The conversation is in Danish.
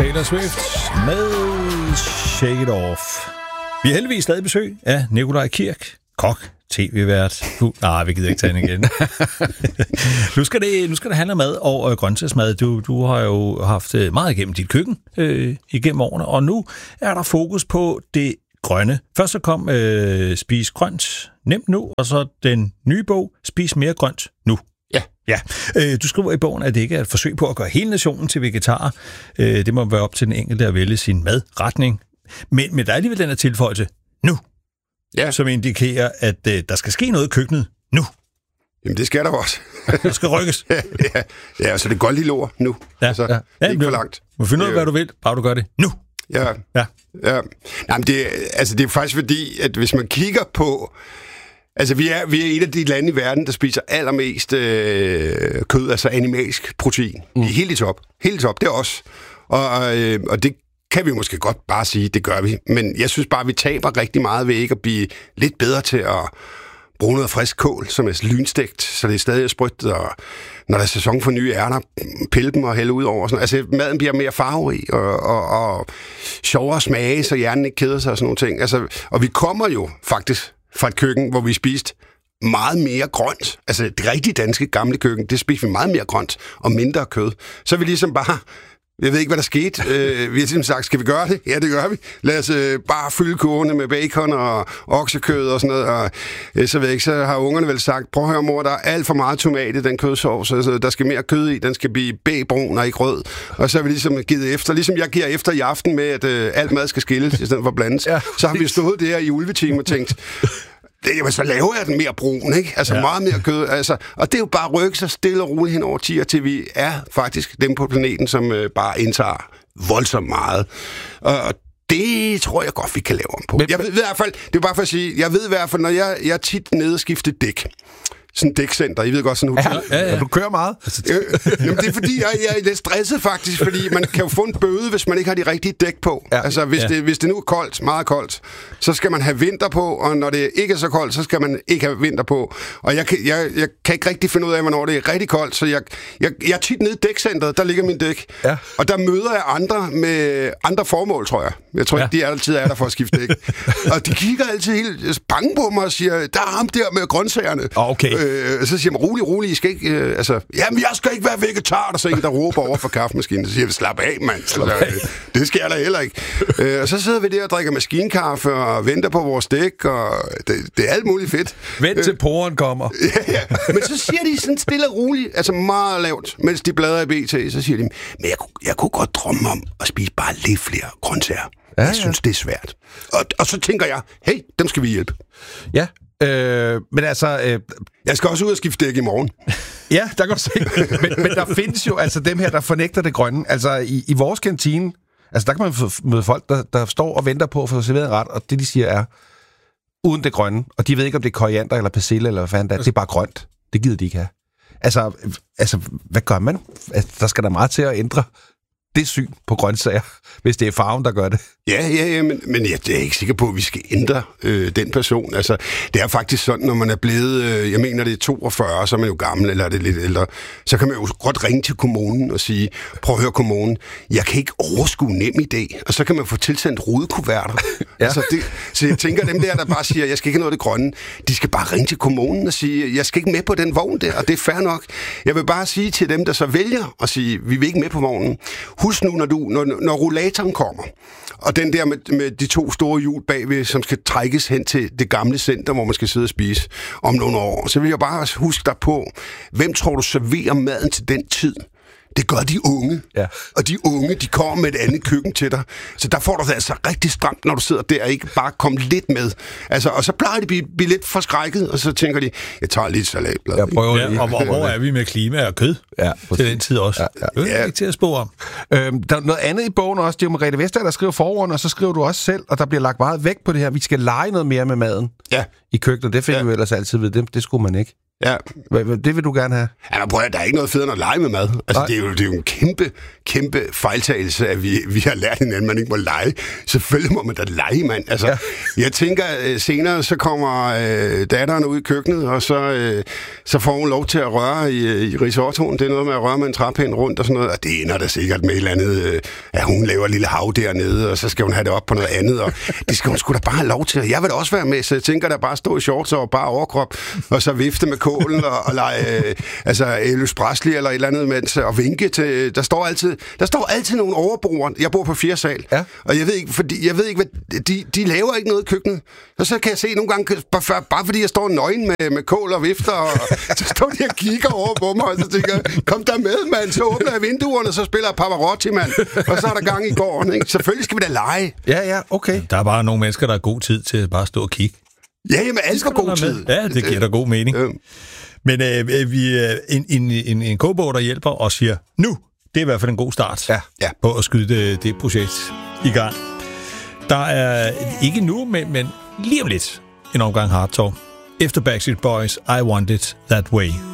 Taylor Swift med Shake It Off. Vi har heldigvis stadig besøg af Nikolaj Kirk, kok, tv-vært. Vi gider ikke tage den igen. nu skal det handle om mad og grøntsagsmad. Du har jo haft meget igennem dit køkken igennem årene, og nu er der fokus på det grønne. Først så kom Spis grønt nemt nu, og så den nye bog, Spis mere grønt nu. Ja. Du skriver i bogen, at det ikke er et forsøg på at gøre hele nationen til vegetarer. Det må være op til den enkelte at vælge sin madretning. Men der er alligevel den her tilføjelse nu, som indikerer, at der skal ske noget i køkkenet nu. Jamen, det skal der også. Der skal rykkes. Ja, så det er godt lille ord nu. Ja, altså, det er ikke for langt. Du må finde ud af, hvad du vil, bare du gør det nu. Ja. Jamen, det er faktisk fordi, at hvis man kigger på... Altså, vi er et af de lande i verden, der spiser allermest kød, altså animalsk protein. Vi er helt i top. Helt i top, det er os. Og det kan vi måske godt bare sige, det gør vi. Men jeg synes bare, vi taber rigtig meget ved ikke at blive lidt bedre til at bruge noget frisk kål, som er lynstegt, så det er stadig sprødt, og når der er sæson for nye ærter, pille dem og hælde ud over. Sådan. Altså, maden bliver mere farverig og sjovere smage, så hjernen ikke keder sig og sådan nogle ting. Altså, og vi kommer jo faktisk fra et køkken, hvor vi spiste meget mere grønt. Altså, det rigtige danske gamle køkken, det spiste vi meget mere grønt og mindre kød. Så er vi ligesom bare... Jeg ved ikke, hvad der skete. Vi har ligesom sagt, skal vi gøre det? Ja, det gør vi. Lad os bare fylde kurvene med bacon og oksekød og sådan noget. Og så ved jeg ikke, så har ungerne vel sagt, prøv at høre, mor, der er alt for meget tomat i den kødsovs. Altså, der skal mere kød i. Den skal blive bægbrun og ikke rød. Og så har vi ligesom givet efter. Ligesom jeg giver efter i aften med, at alt mad skal skilles i stedet for blandes. Ja. Så har vi stået der i ulvetime og tænkt... Jamen, så laver jeg den mere brun, ikke? Altså meget mere kød. Altså, og det er jo bare rykke sig stille og roligt hen over 10'er, til vi er faktisk dem på planeten, som bare indtager voldsomt meget. Og det tror jeg godt, vi kan lave om på. Jeg ved i hvert fald, det er bare for at sige, jeg ved i hvert fald, når jeg er tit nede og skifter dæk, sådan et dækcenter, I ved godt, sådan en hotel. Ja. Du kører meget. Jamen, det er fordi, jeg er lidt stresset faktisk, fordi man kan jo få en bøde, hvis man ikke har de rigtige dæk på. Ja. Altså, hvis det nu er koldt, meget koldt, så skal man have vinter på, og når det ikke er så koldt, så skal man ikke have vinter på. Og jeg kan ikke rigtig finde ud af, hvornår det er rigtig koldt, så jeg er tit nede i dækcenteret, der ligger min dæk. Ja. Og der møder jeg andre med andre formål, tror jeg. Jeg tror ikke, de altid er der for at skifte dæk. Og de kigger altid helt bange på mig og siger, der er ham der med grøntsagerne. Okay. Så siger man, rolig, I skal ikke... jamen, jeg skal ikke være vegetar, der så en, der råber over for kaffemaskinen. Så siger jeg, slap af, mand. Det skal jeg da heller ikke. Og så sidder vi der og drikker maskinkaffe og venter på vores dæk, og det er alt muligt fedt. Vent til poren kommer. Ja. Men så siger de sådan stille og roligt, altså meget lavt, mens de bladrer i BT, så siger de, men jeg kunne godt drømme om at spise bare lidt flere grøntsager. Ja, jeg synes, det er svært. Og så tænker jeg, hey, dem skal vi hjælpe. Ja. Men altså... Jeg skal også ud og skifte dæk i morgen. Ja, der kan du se. Men der findes jo altså dem her, der fornægter det grønne. Altså i vores kantine, altså der kan man møde folk, der står og venter på at få serveret en ret, og det de siger er, uden det grønne, og de ved ikke, om det er koriander eller persille eller hvad fanden det er bare grønt. Det gider de ikke have. Altså hvad gør man? Altså, der skal der meget til at ændre det syn på grøntsager, hvis det er farven, der gør det. Ja, men jeg er ikke sikker på, at vi skal ændre den person. Altså, det er faktisk sådan, når man er blevet, jeg mener det er 42, så er man jo gammel, eller er det lidt ældre, så kan man jo godt ringe til kommunen og sige, prøv at høre kommunen, jeg kan ikke overskue NemID, og så kan man få tilsendt rodekuverter. Ja. Altså, så jeg tænker, dem der bare siger, jeg skal ikke have noget af det grønne, de skal bare ringe til kommunen og sige, jeg skal ikke med på den vogn der, og det er fair nok. Jeg vil bare sige til dem, der så vælger at sige, vi vil ikke med på vognen. Husk nu, når rollatoren kommer, og den der med de 2 store hjul bagved, som skal trækkes hen til det gamle center, hvor man skal sidde og spise om nogle år, så vil jeg bare huske dig på, hvem tror du serverer maden til den tid? Det gør de unge. Ja. Og de unge, de kommer med et andet køkken til dig. Så der får du det altså rigtig stramt, når du sidder der og ikke bare kommer lidt med. Altså, og så plejer de at blive lidt forskrækket, og så tænker de, jeg tager lidt salatblad. Og hvor er vi med klima og kød? Ja, til den tid også. Det er ikke til at spore om. Der er noget andet i bogen også. Det er jo Merete Vestager, der skriver forordene, og så skriver du også selv, og der bliver lagt meget vægt på det her. Vi skal lege noget mere med maden i køkkenet. Det finder vi ellers altid ved. Det skulle man ikke. Ja. Det vil du gerne have? Ja, men prøv at, der er ikke noget federe end at lege med mad. Altså, det er jo en kæmpe fejltagelse, at vi har lært hinanden, at man ikke må lege. Selvfølgelig må man da lege, mand. Altså, ja. Jeg tænker, senere så kommer datteren ud i køkkenet, og så får hun lov til at røre i risottoen. Det er noget med at røre med en træpind rundt og sådan noget, og det ender da sikkert med et eller andet, at hun laver et lille hav dernede, og så skal hun have det op på noget andet, og det skal hun sgu da bare have lov til. Jeg vil da også være med, så jeg tænker da bare stå i shorts og bare overkrop, og så vifte med kålen og lege, Elvis Presley eller et eller andet, mens, og vinke til, der står altid nogle overboere. Jeg bor på 4. sal, og jeg ved ikke, hvad de laver ikke noget i køkkenet. Og så kan jeg se nogle gange, bare fordi jeg står nøgen med kål og vifter, og så står de og kigger over på mig, og så tænker jeg, kom der med, mand, så åbner jeg vinduerne, og så spiller jeg Pavarotti, mand, og så er der gang i gården, ikke? Selvfølgelig skal vi da lege. Ja, okay. Der er bare nogle mennesker, der har god tid til at bare stå og kigge. Ja, jamen, jeg elsker god tid. Ja, det giver da god mening. Men en kogebog, der hjælper og siger, nu, det er i hvert fald en god start på at skyde det projekt i gang. Der er ikke nu, men lige om lidt en omgang Hard Talk. Efter Backstreet Boys, I Want It That Way.